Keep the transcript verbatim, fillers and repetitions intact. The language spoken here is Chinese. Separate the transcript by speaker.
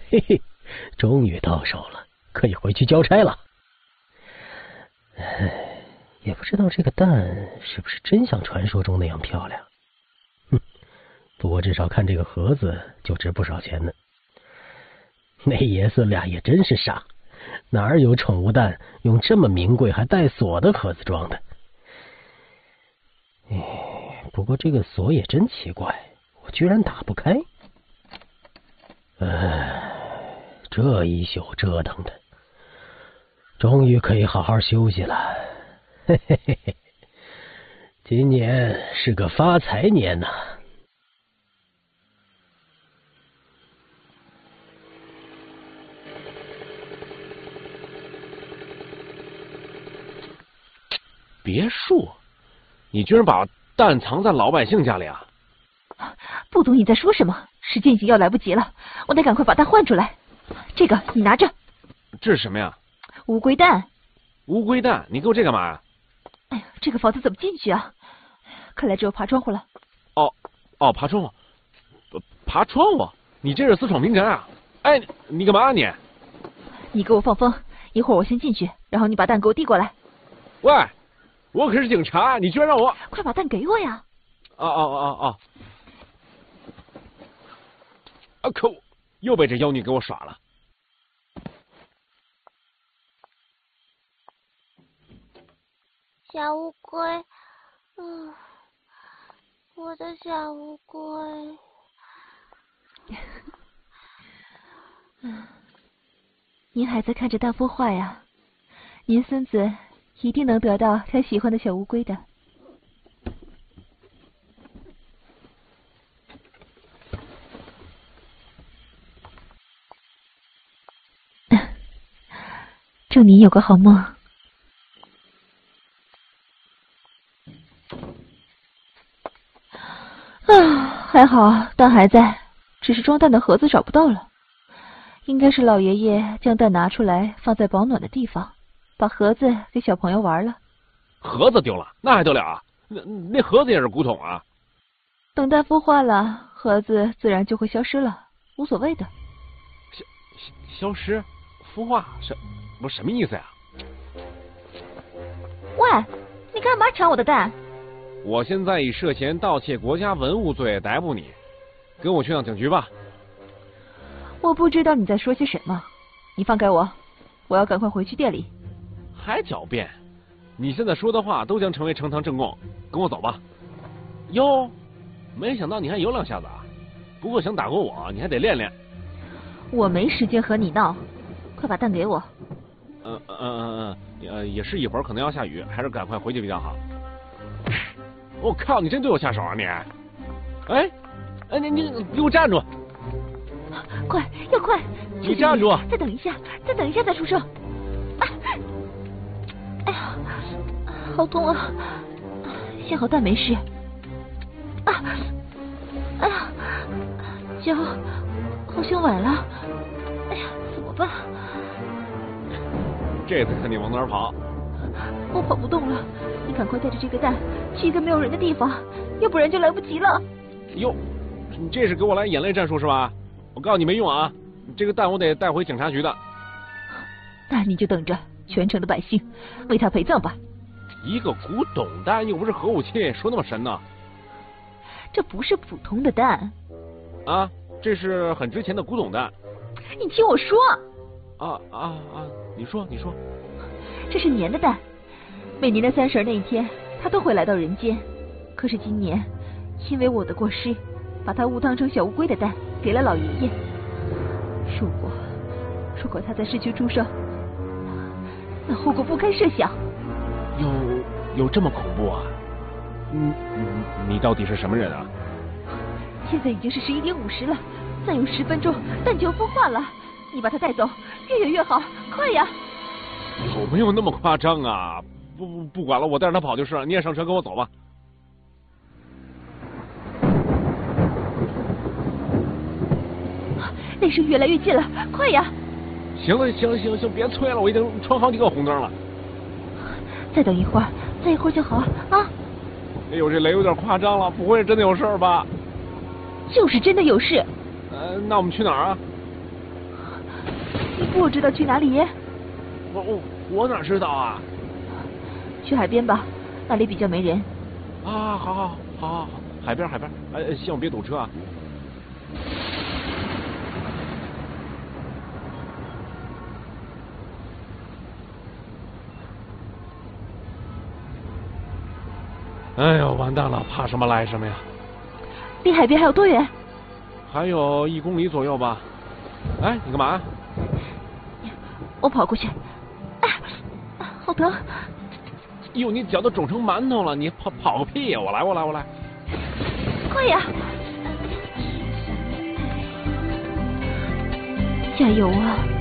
Speaker 1: 嘿嘿，终于到手了，可以回去交差了。唉，也不知道这个蛋是不是真像传说中那样漂亮。哼，不过至少看这个盒子就值不少钱呢。那爷孙俩也真是傻，哪儿有宠物蛋用这么名贵还带锁的盒子装的？哎，不过这个锁也真奇怪，我居然打不开。唉，这一宿折腾的，终于可以好好休息了。嘿嘿嘿嘿，今年是个发财年呐、啊！
Speaker 2: 别墅，你居然把蛋藏在老百姓家里啊！
Speaker 3: 不懂你在说什么，时间已经要来不及了，我得赶快把蛋换出来。这个你拿着。
Speaker 2: 这是什么呀？
Speaker 3: 乌龟蛋。
Speaker 2: 乌龟蛋，你给我这干嘛呀？
Speaker 3: 哎呀，这个房子怎么进去啊？看来只有爬窗户了。
Speaker 2: 哦哦，爬窗户，爬窗户？你这是私闯民宅啊！哎，你干嘛啊你？
Speaker 3: 你给我放风，一会儿我先进去，然后你把蛋给我递过来。
Speaker 2: 喂，我可是警察，你居然让我……
Speaker 3: 快把蛋给我呀！
Speaker 2: 啊啊啊啊！啊！可恶，又被这妖女给我耍了。
Speaker 4: 小乌龟，嗯，我的小乌龟。
Speaker 3: 您还在看着大幅画呀？您孙子一定能得到他喜欢的小乌龟的。祝你有个好梦。啊，还好蛋还在，只是装蛋的盒子找不到了。应该是老爷爷将蛋拿出来放在保暖的地方，把盒子给小朋友玩了。
Speaker 2: 盒子丢了，那还得了啊？那那盒子也是古董啊。
Speaker 3: 等蛋孵化了，盒子自然就会消失了，无所谓的。
Speaker 2: 消消失？孵化？什不什么意思呀？
Speaker 3: 喂，你干嘛抢我的蛋？
Speaker 2: 我现在以涉嫌盗窃国家文物罪逮捕你，跟我去趟警局吧。
Speaker 3: 我不知道你在说些什么，你放开我，我要赶快回去店里。
Speaker 2: 还狡辩？你现在说的话都将成为呈堂证供，跟我走吧。哟，没想到你还有两下子啊！不过想打过我，你还得练练。
Speaker 3: 我没时间和你闹，快把蛋给我。
Speaker 2: 嗯嗯嗯嗯，呃，也是一会儿可能要下雨，还是赶快回去比较好。我、哦、靠！你真对我下手啊你！哎哎，你你给我站住！
Speaker 3: 快，要快！
Speaker 2: 你站住！
Speaker 3: 再等一下，再等一下再出手。啊！哎呀，好痛啊！幸好蛋没事。啊！哎呀，脚好像崴了。哎呀，怎么办？
Speaker 2: 这次看你往哪儿跑！
Speaker 3: 我跑不动了，你赶快带着这个蛋去一个没有人的地方，要不然就来不及了。
Speaker 2: 哟，你这是给我来眼泪战术是吧？我告诉你没用啊！这个蛋我得带回警察局的。
Speaker 3: 那你就等着全城的百姓为他陪葬吧。
Speaker 2: 一个古董蛋又不是核武器，说那么神呢？
Speaker 3: 这不是普通的蛋
Speaker 2: 啊，这是很值钱的古董蛋。
Speaker 3: 你听我说。
Speaker 2: 啊啊啊！你说你说。
Speaker 3: 这是年的蛋，每年的三十那一天，它都会来到人间。可是今年，因为我的过失，把它误当成小乌龟的蛋给了老爷爷。如果如果他在市区出售，那后果不堪设想。
Speaker 2: 有有这么恐怖啊？嗯，你到底是什么人啊？
Speaker 3: 现在已经是十一点五十了，再有十分钟蛋就要孵化了。你把它带走，越远越好，快呀！
Speaker 2: 有没有那么夸张啊？不不不管了，我带着他跑就是了。你也上车跟我走吧。
Speaker 3: 那声越来越近了，快呀！
Speaker 2: 行了行了行了行，别催了，我已经穿好几个红灯了。
Speaker 3: 再等一会儿，再一会儿就好啊！
Speaker 2: 哎呦，这雷有点夸张了，不会是真的有事吧？
Speaker 3: 就是真的有事。
Speaker 2: 呃，那我们去哪儿啊？
Speaker 3: 不知道去哪里？
Speaker 2: 我我我哪知道啊？
Speaker 3: 去海边吧，那里比较没人。
Speaker 2: 啊，好好好好好，海边海边，哎，希望别堵车啊。哎呦，完蛋了，怕什么来什么呀！
Speaker 3: 离海边还有多远？
Speaker 2: 还有一公里左右吧。哎，你干嘛？
Speaker 3: 我跑过去。哎，好疼！
Speaker 2: 哟，你脚都肿成馒头了，你跑跑个屁呀！我来，我来，我来。
Speaker 3: 快呀！加油啊！